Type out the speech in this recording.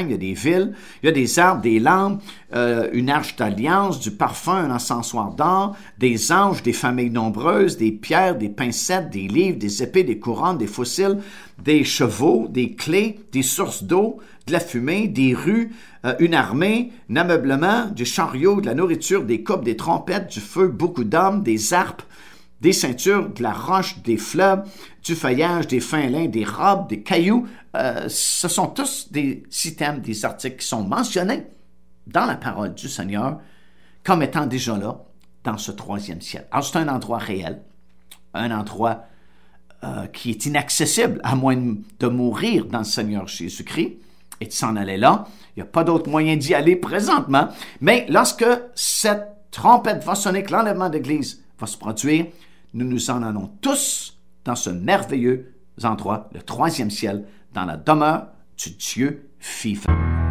il y a des villes, il y a des arbres, des lampes, une arche d'alliance, du parfum, un encensoir d'or, des anges, des familles nombreuses, des pierres, des pincettes, des livres, des épées, des couronnes, des fossiles, des chevaux, des clés, des sources d'eau, de la fumée, des rues, une armée, un ameublement, du chariot, de la nourriture, des coupes, des trompettes, du feu, beaucoup d'hommes, des harpes, des ceintures, de la roche, des fleuves, du feuillage, des fins lins, des robes, des cailloux. Ce sont tous des items, des articles qui sont mentionnés dans la parole du Seigneur comme étant déjà là dans ce troisième ciel. Alors, c'est un endroit réel, un endroit qui est inaccessible à moins de mourir dans le Seigneur Jésus-Christ et de s'en aller là. Il n'y a pas d'autre moyen d'y aller présentement. Mais lorsque cette trompette va sonner, que l'enlèvement d'Église va se produire, nous nous en allons tous dans ce merveilleux endroit, le troisième ciel, dans la demeure du Dieu vivant.